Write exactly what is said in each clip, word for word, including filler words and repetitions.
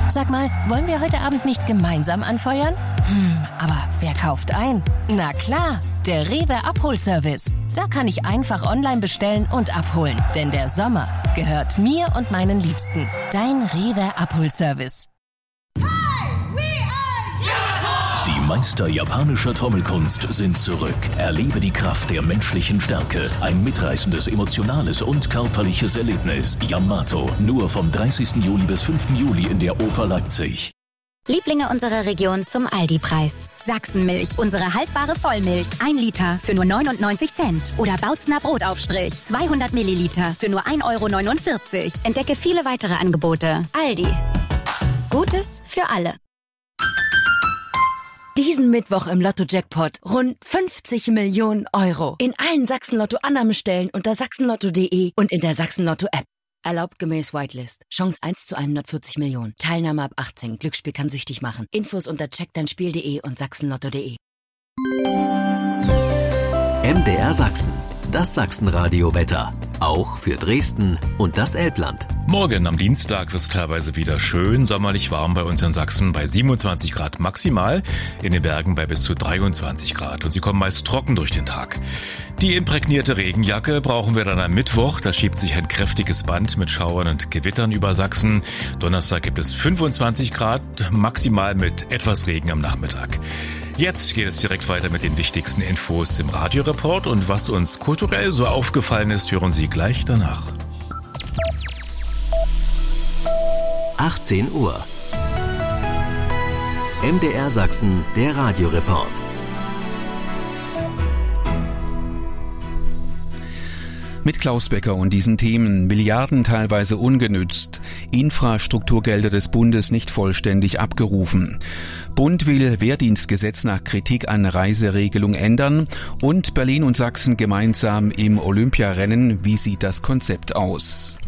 Sag mal, wollen wir heute Abend nicht gemeinsam anfeuern? Hm, aber wer kauft ein? Na klar, der Rewe Abholservice. Da kann ich einfach online bestellen und abholen. Denn der Sommer gehört mir und meinen Liebsten. Dein Rewe Abholservice. Die Meister japanischer Trommelkunst sind zurück. Erlebe die Kraft der menschlichen Stärke. Ein mitreißendes, emotionales und körperliches Erlebnis. Yamato. Nur vom dreißigsten Juli bis fünften Juli in der Oper Leipzig. Lieblinge unserer Region zum Aldi-Preis. Sachsenmilch, unsere haltbare Vollmilch. Ein Liter für nur neunundneunzig Cent. Oder Bautzner Brotaufstrich. zweihundert Milliliter für nur ein Euro neunundvierzig. Entdecke viele weitere Angebote. Aldi. Gutes für alle. Diesen Mittwoch im Lotto-Jackpot rund fünfzig Millionen Euro. In allen Sachsen-Lotto-Annahmestellen unter sachsenlotto punkt de und in der Sachsen-Lotto-App. Erlaubt gemäß Whitelist. Chance eins zu hundertvierzig Millionen. Teilnahme ab achtzehn. Glücksspiel kann süchtig machen. Infos unter check dein spiel punkt de und sachsenlotto punkt de. M D R Sachsen. Das Sachsenradio-Wetter. Auch für Dresden und das Elbland. Morgen am Dienstag wird es teilweise wieder schön sommerlich warm bei uns in Sachsen bei siebenundzwanzig Grad maximal, in den Bergen bei bis zu dreiundzwanzig Grad und sie kommen meist trocken durch den Tag. Die imprägnierte Regenjacke brauchen wir dann am Mittwoch, da schiebt sich ein kräftiges Band mit Schauern und Gewittern über Sachsen. Donnerstag gibt es fünfundzwanzig Grad, maximal mit etwas Regen am Nachmittag. Jetzt geht es direkt weiter mit den wichtigsten Infos im Radioreport und was uns kulturell so aufgefallen ist, hören Sie gleich danach. achtzehn Uhr. M D R Sachsen, der Radioreport. Mit Klaus Becker und diesen Themen: Milliarden teilweise ungenützt, Infrastrukturgelder des Bundes nicht vollständig abgerufen. Bund will Wehrdienstgesetz nach Kritik an Reiseregelung ändern und Berlin und Sachsen gemeinsam im Olympiarennen. Wie sieht das Konzept aus?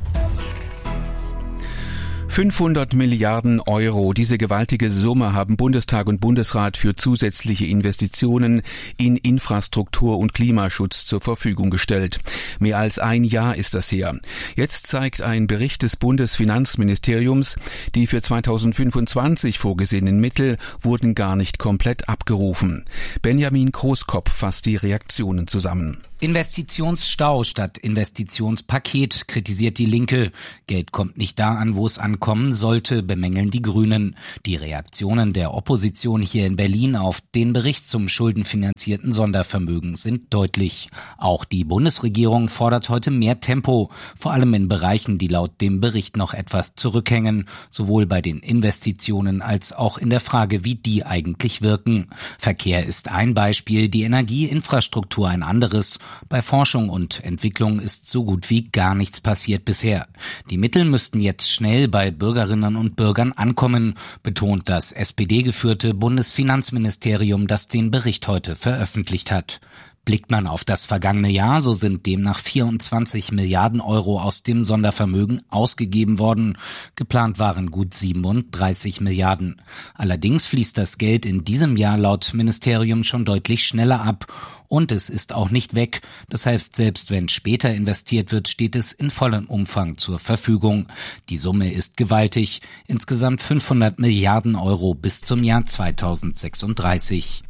fünfhundert Milliarden Euro. Diese gewaltige Summe haben Bundestag und Bundesrat für zusätzliche Investitionen in Infrastruktur und Klimaschutz zur Verfügung gestellt. Mehr als ein Jahr ist das her. Jetzt zeigt ein Bericht des Bundesfinanzministeriums, die für zweitausendfünfundzwanzig vorgesehenen Mittel wurden gar nicht komplett abgerufen. Benjamin Großkopf fasst die Reaktionen zusammen. Investitionsstau statt Investitionspaket, kritisiert die Linke. Geld kommt nicht da an, wo es ankommen sollte, bemängeln die Grünen. Die Reaktionen der Opposition hier in Berlin auf den Bericht zum schuldenfinanzierten Sondervermögen sind deutlich. Auch die Bundesregierung fordert heute mehr Tempo, vor allem in Bereichen, die laut dem Bericht noch etwas zurückhängen, sowohl bei den Investitionen als auch in der Frage, wie die eigentlich wirken. Verkehr ist ein Beispiel, die Energieinfrastruktur ein anderes. Bei Forschung und Entwicklung ist so gut wie gar nichts passiert bisher. Die Mittel müssten jetzt schnell bei Bürgerinnen und Bürgern ankommen, betont das S P D-geführte Bundesfinanzministerium, das den Bericht heute veröffentlicht hat. Blickt man auf das vergangene Jahr, so sind demnach vierundzwanzig Milliarden Euro aus dem Sondervermögen ausgegeben worden. Geplant waren gut siebenunddreißig Milliarden. Allerdings fließt das Geld in diesem Jahr laut Ministerium schon deutlich schneller ab. Und es ist auch nicht weg. Das heißt, selbst wenn später investiert wird, steht es in vollem Umfang zur Verfügung. Die Summe ist gewaltig. Insgesamt fünfhundert Milliarden Euro bis zum Jahr zweitausendsechsunddreißig.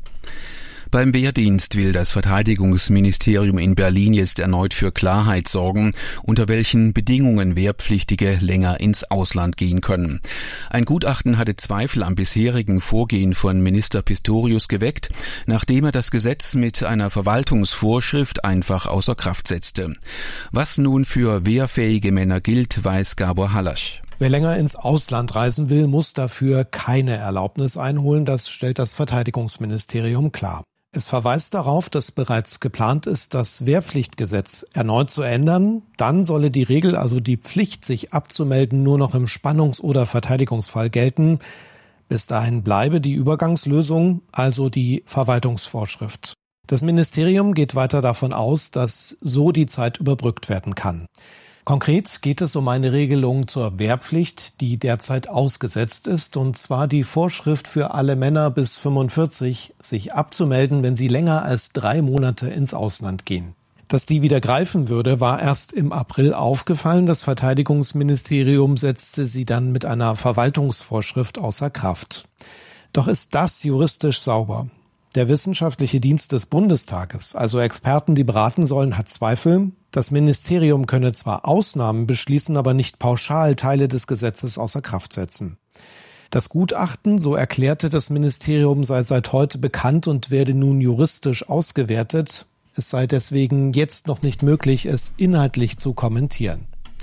Beim Wehrdienst will das Verteidigungsministerium in Berlin jetzt erneut für Klarheit sorgen, unter welchen Bedingungen Wehrpflichtige länger ins Ausland gehen können. Ein Gutachten hatte Zweifel am bisherigen Vorgehen von Minister Pistorius geweckt, nachdem er das Gesetz mit einer Verwaltungsvorschrift einfach außer Kraft setzte. Was nun für wehrfähige Männer gilt, weiß Gabor Hallasch. Wer länger ins Ausland reisen will, muss dafür keine Erlaubnis einholen, das stellt das Verteidigungsministerium klar. Es verweist darauf, dass bereits geplant ist, das Wehrpflichtgesetz erneut zu ändern. Dann solle die Regel, also die Pflicht, sich abzumelden, nur noch im Spannungs- oder Verteidigungsfall gelten. Bis dahin bleibe die Übergangslösung, also die Verwaltungsvorschrift. Das Ministerium geht weiter davon aus, dass so die Zeit überbrückt werden kann. Konkret geht es um eine Regelung zur Wehrpflicht, die derzeit ausgesetzt ist, und zwar die Vorschrift für alle Männer bis fünfundvierzig, sich abzumelden, wenn sie länger als drei Monate ins Ausland gehen. Dass die wieder greifen würde, war erst im April aufgefallen. Das Verteidigungsministerium setzte sie dann mit einer Verwaltungsvorschrift außer Kraft. Doch ist das juristisch sauber? Der wissenschaftliche Dienst des Bundestages, also Experten, die beraten sollen, hat Zweifel. Das Ministerium könne zwar Ausnahmen beschließen, aber nicht pauschal Teile des Gesetzes außer Kraft setzen. Das Gutachten, so erklärte das Ministerium, sei seit heute bekannt und werde nun juristisch ausgewertet. Es sei deswegen jetzt noch nicht möglich, es inhaltlich zu kommentieren.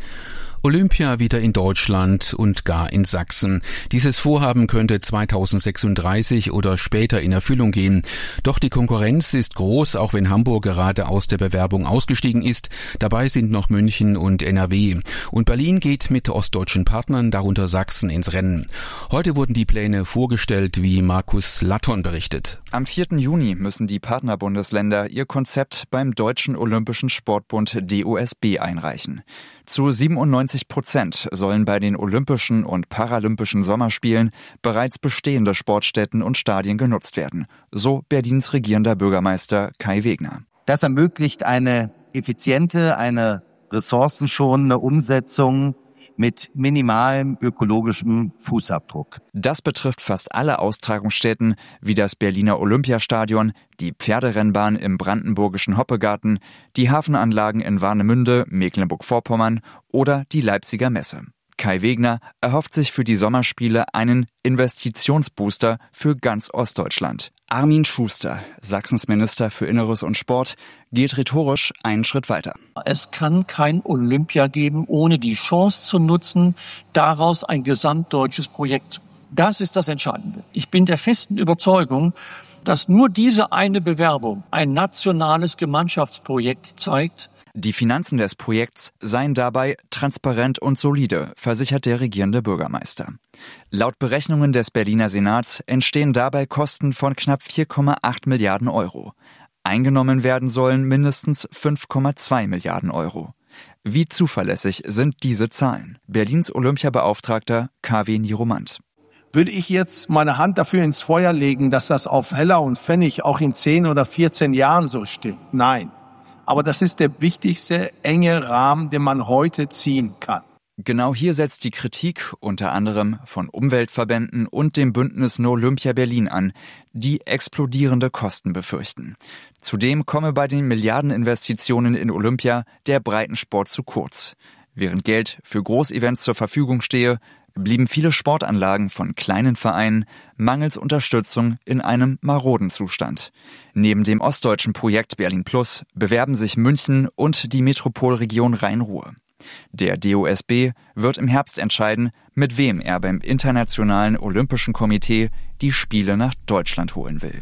Olympia wieder in Deutschland und gar in Sachsen. Dieses Vorhaben könnte zweitausendsechsunddreißig oder später in Erfüllung gehen. Doch die Konkurrenz ist groß, auch wenn Hamburg gerade aus der Bewerbung ausgestiegen ist. Dabei sind noch München und N R W. Und Berlin geht mit ostdeutschen Partnern, darunter Sachsen, ins Rennen. Heute wurden die Pläne vorgestellt, wie Markus Latton berichtet. Am vierten Juni müssen die Partnerbundesländer ihr Konzept beim Deutschen Olympischen Sportbund D O S B einreichen. Zu siebenundneunzig Prozent sollen bei den Olympischen und Paralympischen Sommerspielen bereits bestehende Sportstätten und Stadien genutzt werden, so Berlins regierender Bürgermeister Kai Wegner. Das ermöglicht eine effiziente, eine ressourcenschonende Umsetzung mit minimalem ökologischem Fußabdruck. Das betrifft fast alle Austragungsstätten, wie das Berliner Olympiastadion, die Pferderennbahn im brandenburgischen Hoppegarten, die Hafenanlagen in Warnemünde, Mecklenburg-Vorpommern oder die Leipziger Messe. Kai Wegner erhofft sich für die Sommerspiele einen Investitionsbooster für ganz Ostdeutschland. Armin Schuster, Sachsens Minister für Inneres und Sport, geht rhetorisch einen Schritt weiter. Es kann kein Olympia geben, ohne die Chance zu nutzen, daraus ein gesamtdeutsches Projekt. Das ist das Entscheidende. Ich bin der festen Überzeugung, dass nur diese eine Bewerbung ein nationales Gemeinschaftsprojekt zeigt. Die Finanzen des Projekts seien dabei transparent und solide, versichert der regierende Bürgermeister. Laut Berechnungen des Berliner Senats entstehen dabei Kosten von knapp vier Komma acht Milliarden Euro. Eingenommen werden sollen mindestens fünf Komma zwei Milliarden Euro. Wie zuverlässig sind diese Zahlen? Berlins Olympiabeauftragter K W Niromant. Würde ich jetzt meine Hand dafür ins Feuer legen, dass das auf Heller und Pfennig auch in zehn oder vierzehn Jahren so stimmt? Nein. Aber das ist der wichtigste enge Rahmen, den man heute ziehen kann. Genau hier setzt die Kritik unter anderem von Umweltverbänden und dem Bündnis No Olympia Berlin an, die explodierende Kosten befürchten. Zudem komme bei den Milliardeninvestitionen in Olympia der Breitensport zu kurz. Während Geld für Großevents zur Verfügung stehe, blieben viele Sportanlagen von kleinen Vereinen mangels Unterstützung in einem maroden Zustand. Neben dem ostdeutschen Projekt Berlin Plus bewerben sich München und die Metropolregion Rhein-Ruhr. Der D O S B wird im Herbst entscheiden, mit wem er beim Internationalen Olympischen Komitee die Spiele nach Deutschland holen will.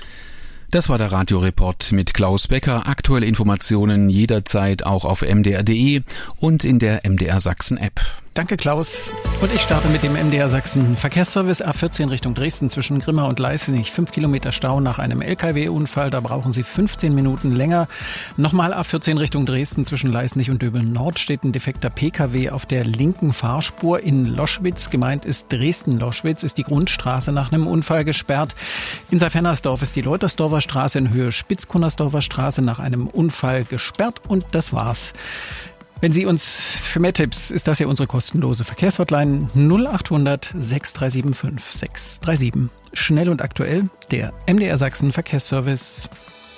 Das war der Radioreport mit Klaus Becker. Aktuelle Informationen jederzeit auch auf m d r punkt d e und in der M D R Sachsen App. Danke, Klaus. Und ich starte mit dem M D R Sachsen Verkehrsservice A vierzehn Richtung Dresden zwischen Grimma und Leisenich. Fünf Kilometer Stau nach einem L K W-Unfall. Da brauchen Sie fünfzehn Minuten länger. Nochmal A vierzehn Richtung Dresden zwischen Leisenich und Döbeln Nord steht ein defekter P K W auf der linken Fahrspur in Loschwitz. Gemeint ist Dresden-Loschwitz, ist die Grundstraße nach einem Unfall gesperrt. In Seifernersdorf ist die Leutersdorfer Straße in Höhe Spitzkunnersdorfer Straße nach einem Unfall gesperrt. Und das war's. Wenn Sie uns für mehr Tipps, ist das ja unsere kostenlose Verkehrshotline null acht hundert sechs drei sieben fünf sechs drei sieben. Schnell und aktuell, der M D R Sachsen Verkehrsservice.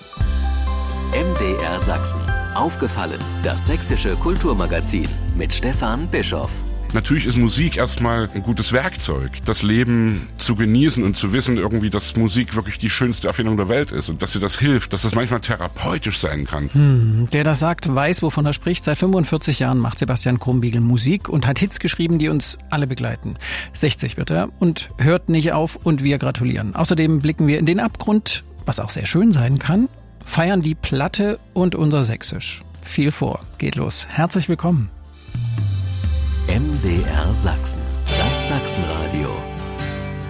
M D R Sachsen. Aufgefallen, das sächsische Kulturmagazin mit Stefan Bischoff. Natürlich ist Musik erstmal ein gutes Werkzeug, das Leben zu genießen und zu wissen irgendwie, dass Musik wirklich die schönste Erfindung der Welt ist und dass dir das hilft, dass das manchmal therapeutisch sein kann. Hm, der das sagt, weiß, wovon er spricht. Seit fünfundvierzig Jahren macht Sebastian Krumbiegel Musik und hat Hits geschrieben, die uns alle begleiten. sechzig wird er und hört nicht auf und wir gratulieren. Außerdem blicken wir in den Abgrund, was auch sehr schön sein kann, feiern die Platte und unser Sächsisch. Viel vor, geht los. Herzlich willkommen. M D R Sachsen, das Sachsenradio.